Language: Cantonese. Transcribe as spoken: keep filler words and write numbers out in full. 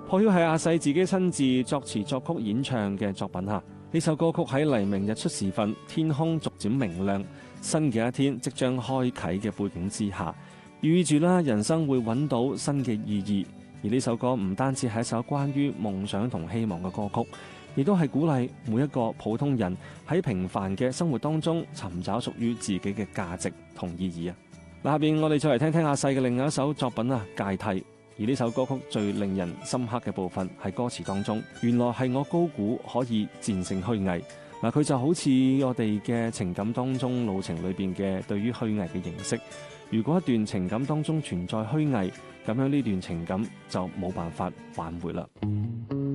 破曉係阿細自己親自作詞作曲演唱嘅作品嚇。呢首歌曲喺黎明日出時分，天空逐漸明亮，新嘅一天即將開啟嘅背景之下，寓意住啦人生會揾到新嘅意義。而呢首歌唔單止係一首關於夢想同希望嘅歌曲，亦都係鼓勵每一個普通人喺平凡嘅生活當中尋找屬於自己嘅價值同意義啊！嗱，下邊我哋再嚟聽聽阿細嘅另外一首作品啊，《芥蒂》。而呢首歌曲最令人深刻嘅部分係歌詞當中，原來係我高估可以戰勝虛偽。嗱，佢就好似我哋嘅情感當中路程裏邊嘅對於虛偽嘅認識。如果一段情感當中存在虛偽，咁樣呢段情感就冇辦法挽回啦。